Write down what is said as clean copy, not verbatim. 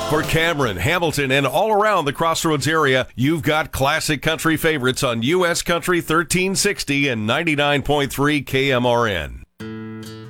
For Cameron, Hamilton, and all around the Crossroads area, you've got classic country favorites on U.S. Country 1360 and 99.3 KMRN.